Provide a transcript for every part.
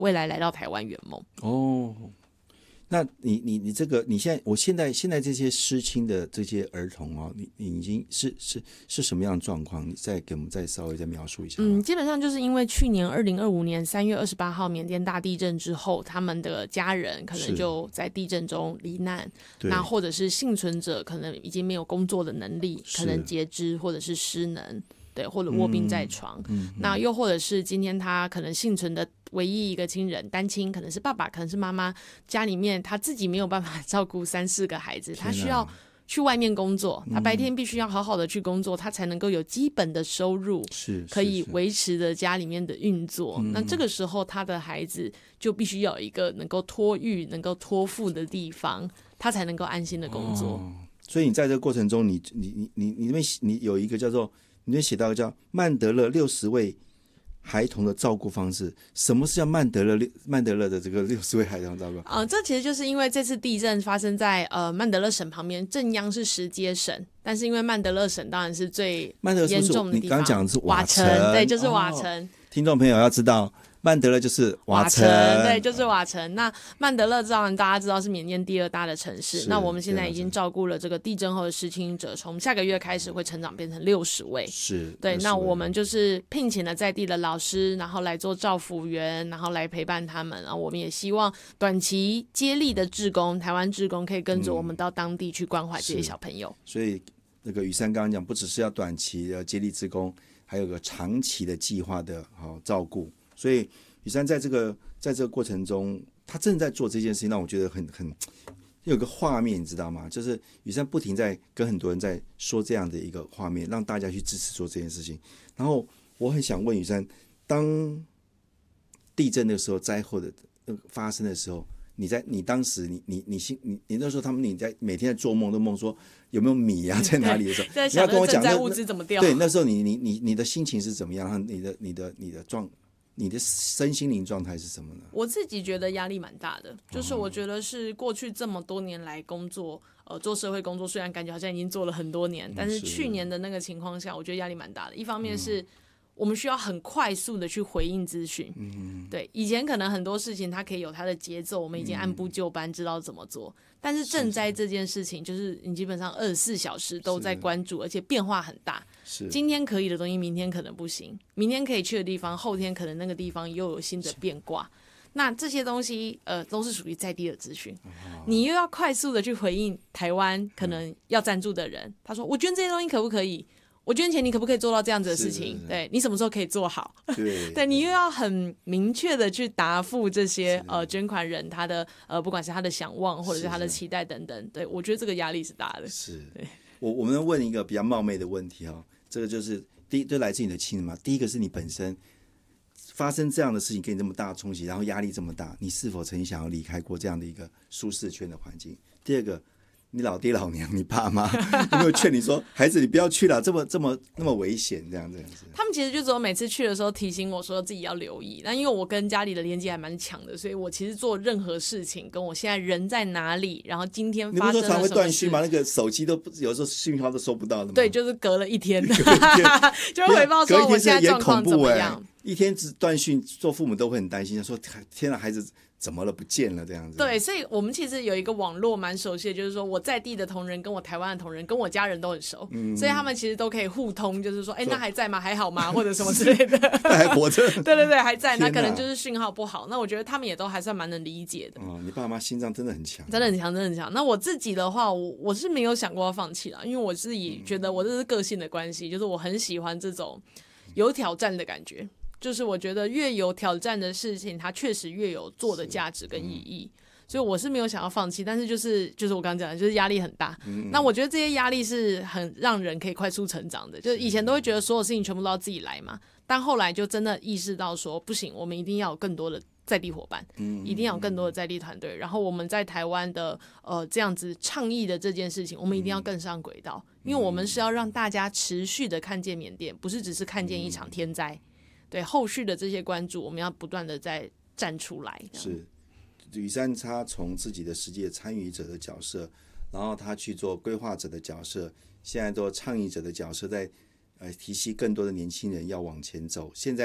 未来来到台湾圆梦。 哦，那你这个你现在这些失亲的这些儿童哦，你已经是什么样的状况？你再给我们再稍微再描述一下。 基本上就是因为去年2025年3月28号缅甸大地震之后，他们的家人可能就在地震中罹难，那或者是幸存者可能已经没有工作的能力，可能截肢或者是失能。对，或者卧病在床，那又或者是今天他可能幸存的唯一一个亲人，单亲，可能是爸爸，可能是妈妈，家里面他自己没有办法照顾3-4个孩子，他需要去外面工作，他白天必须要好好的去工作，他才能够有基本的收入，可以维持着家里面的运作。那这个时候他的孩子就必须要有一个能够托育、能够托付的地方，他才能够安心的工作。 所以你在这个过程中，你那边你有一个叫做。你就写到叫曼德勒60位孩童的照顾方式。什么是叫曼德勒的这个60位孩童照顾？ 这其实就是因为这次地震发生在曼德勒省旁边，正央是石阶省，但是因为曼德勒省当然是最严重的地方。 你刚刚讲的是瓦城， 对，就是瓦城。 听众朋友要知道。曼德勒就是瓦城， 对，就是瓦城。那曼德勒当然大家知道是缅甸第2大的城市。那我们现在已经照顾了这个地震后的失亲者，从下个月开始会成长变成60位。 是， 对。那我们就是聘请了在地的老师，然后来做照服员，然后来陪伴他们。然后我们也希望短期接力的志工，台湾志工可以跟着我们到当地去关怀这些小朋友。 所以那个宇珊刚刚讲，不只是要短期的接力志工，还有个长期的计划的照顾。所以宇珊在这个过程中，他正在做这件事情，让我觉得很有个画面，你知道吗？就是宇珊不停在跟很多人在说这样的一个画面，让大家去支持做这件事情。然后我很想问宇珊，当地震的时候，灾后的发生的时候，你当时你那时候你在每天在做梦，都梦说有没有米啊在哪里的时候， 你要跟我讲物资怎么掉？ 对，那时候你的心情是怎么样？你的身心灵状态是什么呢？ 我自己觉得压力蛮大的，就是我觉得是过去这么多年来工作，做社会工作，虽然感觉好像已经做了很多年，但是去年的那个情况下，我觉得压力蛮大的。一方面是我们需要很快速的去回应资讯，对，以前可能很多事情它可以有它的节奏，我们已经按部就班知道怎么做，但是赈灾这件事情，就是你基本上24小时都在关注，而且变化很大。今天可以的东西，明天可能不行；明天可以去的地方，后天可能那个地方又有新的变卦。那这些东西，都是属于在地的资讯，你又要快速的去回应台湾可能要赞助的人，他说：“我捐这些东西可不可以？我捐钱，你可不可以做到这样子的事情？对，你什么时候可以做好？对，你又要很明确的去答复这些捐款人他的不管是他的想望或者是他的期待等等。对，我觉得这个压力是大的。 是，对，我们问一个比较冒昧的问题哈，这个就是就来自你的亲人嘛。第一个是你本身发生这样的事情给你这么大的冲击，然后压力这么大，你是否曾经想要离开过这样的一个舒适圈的环境？第二个，你老爹老娘你爸妈有没有劝你说孩子你不要去了，那么危险这样子？ 他们其实就只有每次去的时候提醒我说自己要留意，那因为我跟家里的连接还蛮强的，所以我其实做任何事情跟我现在人在哪里，然后今天发生了什么事，你不是说常会断讯吗？那个手机都有时候讯号都收不到的吗？ 对，就是隔了一天就会回报说我现在状况怎么样。 一天只断讯，做父母都会很担心，说天哪，孩子怎么了，不见了这样子。 对，所以我们其实有一个网络蛮熟悉的，就是说我在地的同仁跟我台湾的同仁跟我家人都很熟，所以他们其实都可以互通，就是说那还在吗？还好吗？或者什么之类的。 还活着。 对，还在。那可能就是讯号不好。那我觉得他们也都还算蛮能理解的。 你爸妈心脏真的很强， 真的很强。那我自己的话，我是没有想过要放弃啦，因为我自己觉得我这是个性的关系，就是我很喜欢这种有挑战的感觉。就是我觉得越有挑战的事情，它确实越有做的价值跟意义，所以我是没有想要放弃，但是就是我刚刚讲的，就是压力很大。那我觉得这些压力是很让人可以快速成长的，就是以前都会觉得所有事情全部都要自己来嘛，但后来就真的意识到说不行，我们一定要有更多的在地伙伴，一定要有更多的在地团队，然后我们在台湾的这样子倡议的这件事情，我们一定要更上轨道，因为我们是要让大家持续的看见缅甸，不是只是看见一场天灾。对后续的这些关注，我们要不断的再站出来。 是，宇珊他从自己的实际的参与者的角色，然后他去做规划者的角色，现在做倡议者的角色，在提携更多的年轻人要往前走。现在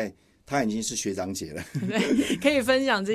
他已经是学长姐了。 对，可以分享这